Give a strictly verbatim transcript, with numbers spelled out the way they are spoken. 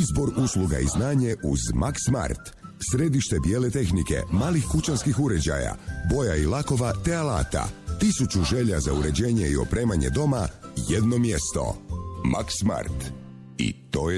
Izbor usluga i znanje uz Max Smart. Središte bijele tehnike, malih kućanskih uređaja, boja i lakova te alata. Tisuću želja za uređenje i opremanje doma, jedno mjesto. Max Smart. I to je